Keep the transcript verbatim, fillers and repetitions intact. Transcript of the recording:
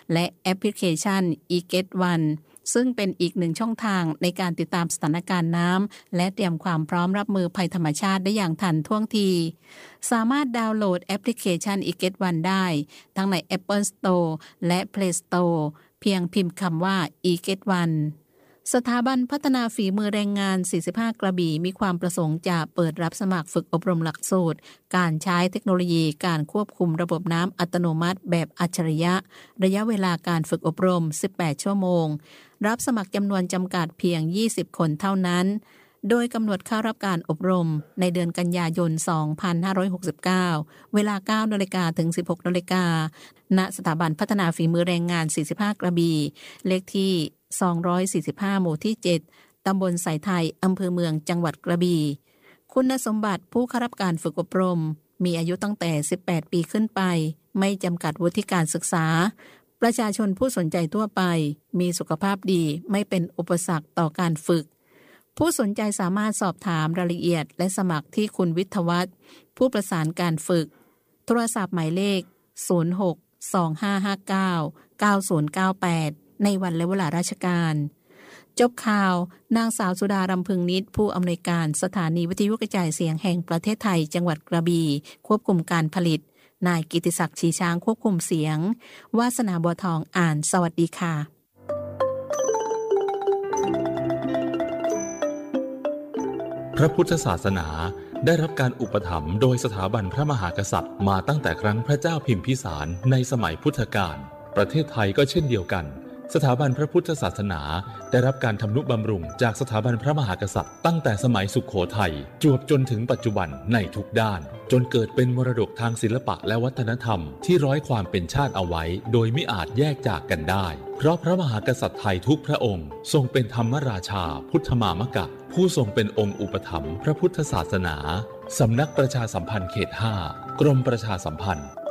และแอปพลิเคชัน อี เก็ต วัน ซึ่งเป็นอีกหนึ่งช่องทางในการติดตามสถานการณ์น้ำและเตรียมความพร้อมรับมือภัยธรรมชาติได้อย่างทันท่วงทีสามารถดาวน์โหลดแอปพลิเคชัน อี เก็ต วัน ได้ทั้งใน Apple Store และ Play Store เพียงพิมพ์คำว่า อี เก็ต วัน สถาบันพัฒนาฝีมือแรงงาน สี่สิบห้า กระบี่มีความประสงค์จะเปิดรับสมัครฝึกอบรมหลักสูตรการใช้เทคโนโลยีการควบคุมระบบน้ำอัตโนมัติแบบอัจฉริยะระยะเวลาการฝึกอบรมสิบแปดชั่วโมงรับสมัครจำนวนจำกัดเพียงยี่สิบคนเท่านั้นโดยกำหนดเข้ารับการอบรมในเดือนกันยายนสองพันห้าร้อยหกสิบเก้าเวลา เก้านาฬิกา ถึง สิบหกนาฬิกาณสถาบันพัฒนาฝีมือแรงงาน สี่สิบห้า กระบี่เลขที่สองร้อยสี่สิบห้าหมู่ที่เจ็ดตำบลสายไทยอำเภอเมืองจังหวัดกระบี่คุณสมบัติผู้เข้ารับการฝึกอบรมมีอายุตั้งแต่สิบแปดปีขึ้นไปไม่จำกัดวุฒิการศึกษาประชาชนผู้สนใจทั่วไปมีสุขภาพดีไม่เป็นอุปสรรคต่อการฝึกผู้สนใจสามารถสอบถามรายละเอียดและสมัครที่คุณวิทยวัฒน์ผู้ประสานการฝึกโทรศัพท์หมายเลขศูนย์ หก สอง ห้า ห้า เก้า เก้า ศูนย์ เก้า แปดในวันและเวลาราชการจบข่าวนางสาวสุดารำพึงนิดผู้อำนวยการสถานีวิทยุกระจายเสียงแห่งประเทศไทยจังหวัดกระบี่ควบคุมการผลิตนายกิติศักดิ์ชีช้างควบคุมเสียงวาสนาบัวทองอ่านสวัสดีค่ะพระพุทธศาสนาได้รับการอุปถัมภ์โดยสถาบันพระมหากษัตริย์มาตั้งแต่ครั้งพระเจ้าพิมพิสารในสมัยพุทธกาลประเทศไทยก็เช่นเดียวกันสถาบันพระพุทธศาสนาได้รับการทำนุบำรุงจากสถาบันพระมหากษัตริย์ตั้งแต่สมัยสุโขทัยจวบจนถึงปัจจุบันในทุกด้านจนเกิดเป็นมรดกทางศิลปะและวัฒนธรรมที่ร้อยความเป็นชาติเอาไว้โดยไม่อาจแยกจากกันได้เพราะพระมหากษัตริย์ไทยทุกพระองค์ทรงเป็นธรรมราชาพุทธมามกะผู้ทรงเป็นองค์อุปถัมภ์พระพุทธศาสนาสำนักประชาสัมพันธ์เขตห้ากรมประชาสัมพันธ์